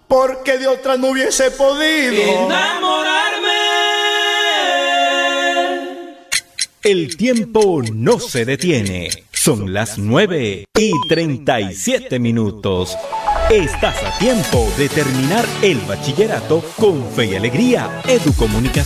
porque de otra no hubiese podido enamorarme. El tiempo no se detiene. Son las 9:37. Estás a tiempo de terminar el bachillerato con fe y alegría. Educomunicación.